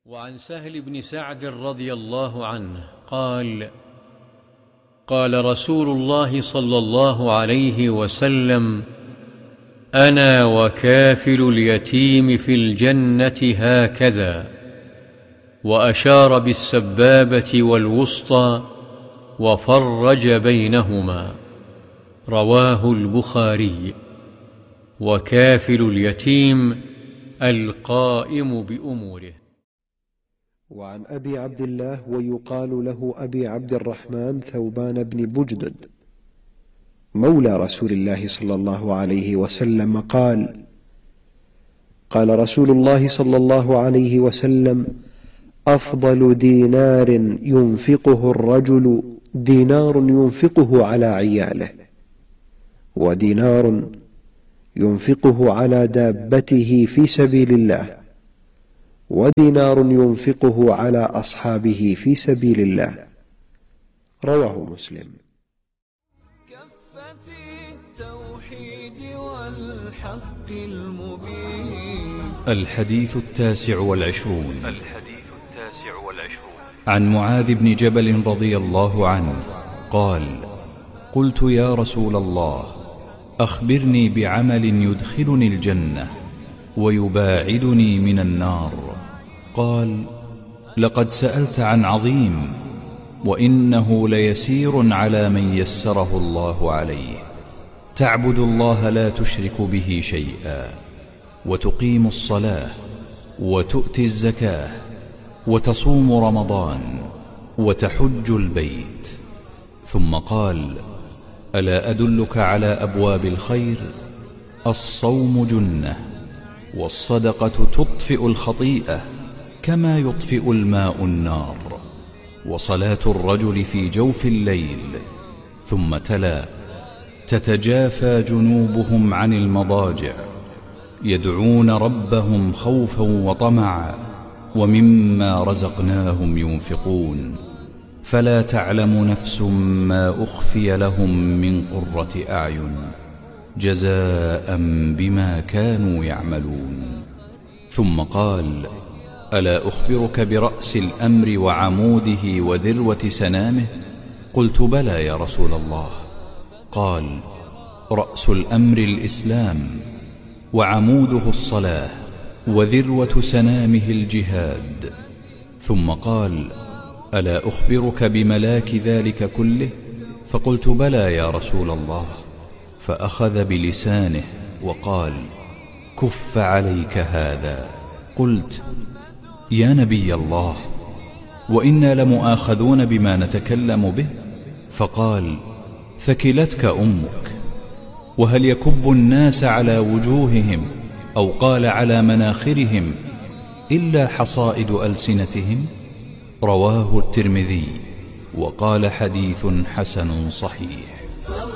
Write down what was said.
وعن سهل بن سعد رضي الله عنه قال: قال رسول الله صلى الله عليه وسلم: أنا وكافل اليتيم في الجنة هكذا، وأشار بالسبابة والوسطى وفرج بينهما. رواه البخاري. وكافل اليتيم القائم بأموره. وعن أبي عبد الله ويقال له أبي عبد الرحمن ثوبان بن بجدد مولى رسول الله صلى الله عليه وسلم قال: قال رسول الله صلى الله عليه وسلم: أفضل دينار ينفقه الرجل دينار ينفقه على عياله، ودينار ينفقه على دابته في سبيل الله، ودينار ينفقه على أصحابه في سبيل الله. رواه مسلم. كفة التوحيد والحق المبين. الحديث 29 عن معاذ بن جبل رضي الله عنه قال: قلت يا رسول الله، أخبرني بعمل يدخلني الجنة ويباعدني من النار. قال: لقد سألت عن عظيم، وإنه ليسير على من يسره الله عليه. تعبد الله لا تشرك به شيئا، وتقيم الصلاة، وتؤتي الزكاة، وتصوم رمضان، وتحج البيت. ثم قال: ألا أدلك على أبواب الخير؟ الصوم جنة، والصدقة تطفئ الخطيئة كما يطفئ الماء النار، وصلاة الرجل في جوف الليل. ثم تلا: تتجافى جنوبهم عن المضاجع يدعون ربهم خوفا وطمعا ومما رزقناهم ينفقون، فلا تعلم نفس ما أخفي لهم من قرة أعين جزاء بما كانوا يعملون. ثم قال: ألا أخبرك برأس الأمر وعموده وذروة سنامه؟ قلت: بلى يا رسول الله. قال: رأس الأمر الإسلام، وعموده الصلاة، وذروة سنامه الجهاد. ثم قال: ألا أخبرك بملاك ذلك كله؟ فقلت: بلى يا رسول الله. فأخذ بلسانه وقال: كف عليك هذا. قلت: يا نبي الله، وإنا لمؤاخذون بما نتكلم به؟ فقال: ثكلتك أمك. وهل يكب الناس على وجوههم، أو قال على مناخرهم، إلا حصائد ألسنتهم؟ رواه الترمذي، وقال: حديث حسن صحيح.